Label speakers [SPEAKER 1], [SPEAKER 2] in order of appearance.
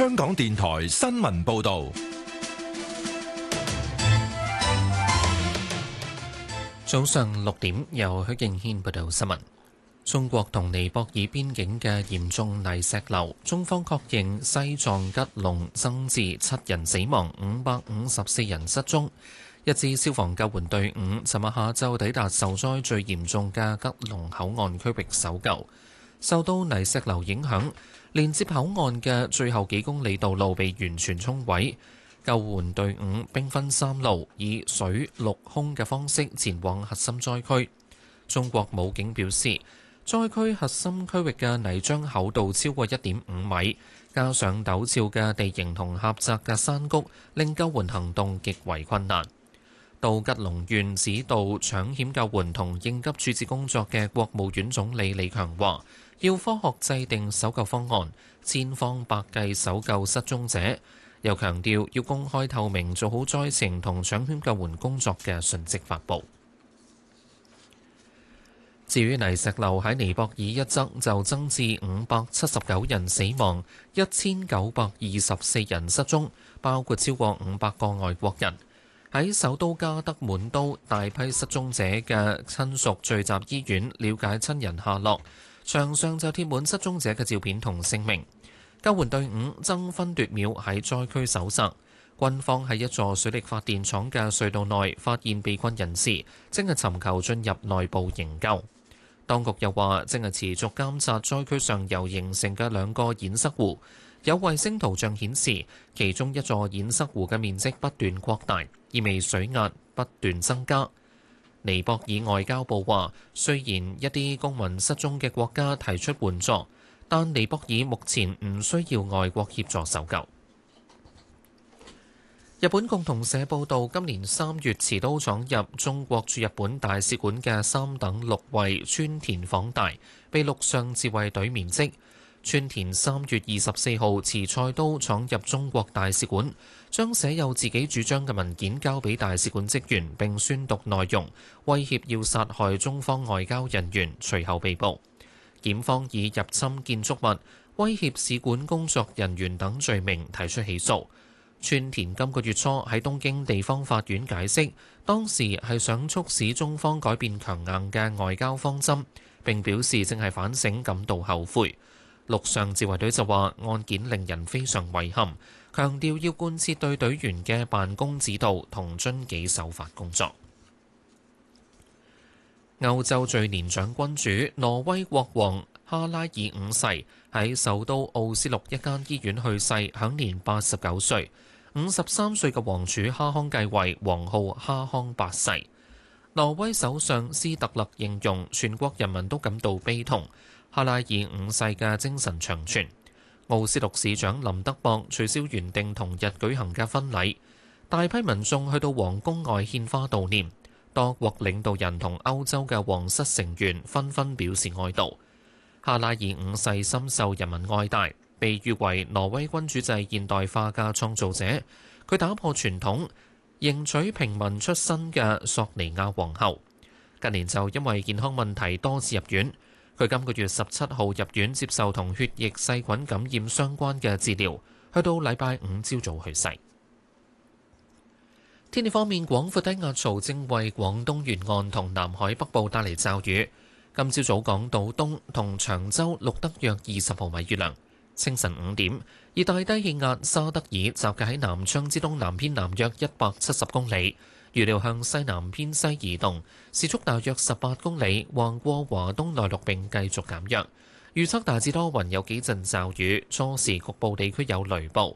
[SPEAKER 1] 香港電台新聞報道。
[SPEAKER 2] 早上6點，由許敬軒報道新聞。中國同尼泊爾邊境嘅嚴重泥石流，中方確認西藏吉隆增至7人死亡，554人失蹤。一支消防救援隊伍尋日下晝抵達受災最嚴重嘅吉隆口岸區域搜救。受到泥石流影響，連接口岸嘅最後幾公里道路被完全沖毀。救援隊伍兵分3路，以水陸空嘅方式前往核心災區。中國武警表示，災區核心區域嘅泥漿厚度超過1.5米，加上陡峭嘅地形同狹窄嘅山谷，令救援行動極為困難。到吉隆縣指導搶險救援同應急處置工作嘅國務院總理李強話，要科學制定搜救方案，千方百計搜救失蹤者。又強調要公開透明做好災情同搶險救援工作嘅訊息發布。至於泥石流喺尼泊爾一側就增至579人死亡，1924人失蹤，包括超過500個外國人。喺首都加德滿都，大批失蹤者嘅親屬聚集醫院了解親人下落，牆上就貼滿失蹤者嘅照片同姓名。救援隊伍爭分奪秒喺災區搜查，軍方喺一座水力發電廠嘅隧道內發現被困人士，正係尋求進入內部營救。當局又話，正係持續監察災區上游形成嘅2個堰塞湖，有衛星圖像顯示，其中一座堰塞湖嘅面積不斷擴大，意味水壓不斷增加。尼泊爾外交部話，雖然一啲公民失蹤嘅國家提出援助，但尼泊爾目前唔需要外國協助搜救。日本共同社報道，今年3月持刀闖入中國駐日本大使館嘅3等陸尉川田晃大被陸上自衛隊免職。川田3月24號持菜刀闖入中國大使館，將寫有自己主張嘅文件交俾大使館職員並宣讀內容，威脅要殺害中方外交人員，隨後被捕。檢方以入侵建築物、威脅使館工作人員等罪名提出起訴。川田今個月初喺東京地方法院解釋，當時係想促使中方改變強硬嘅外交方針，並表示正係反省感到後悔。陸上自衛隊就話案件令人非常遺憾，強調要貫徹對隊員嘅辦公指導同遵紀守法工作。歐洲最年長君主挪威國王哈拉爾5世喺首都奧斯陸一間醫院去世，享年89歲。53歲嘅王儲哈康繼位，王號哈康8世。挪威首相斯特勒形容全國人民都感到悲痛，哈拉爾5世嘅精神長存。奧斯陸市長林德博取消原定同日舉行嘅婚禮，大批民眾去到皇宮外獻花悼念，多國領導人同歐洲嘅皇室成員紛紛表示哀悼。哈拉爾5世深受人民愛戴，被譽為挪威君主制現代化嘅創造者。佢打破傳統，迎娶平民出身嘅索尼亞皇后。近年就因為健康問題多次入院。佢今個月17號入院接受同血液細菌感染相關嘅治療，去到禮拜5朝早去世。天氣方面，廣闊低壓槽正為廣東沿岸同南海北部帶嚟驟雨。今朝早港島東同長洲錄得約20毫米雨量。清晨5點，熱帶低氣壓沙德爾集結喺南昌之東南偏南約170公里，預料向西南偏西移動，時速大約18公里，橫過華東內陸並繼續減弱。預測大致多雲，有幾陣驟雨，初時局部地區有雷暴。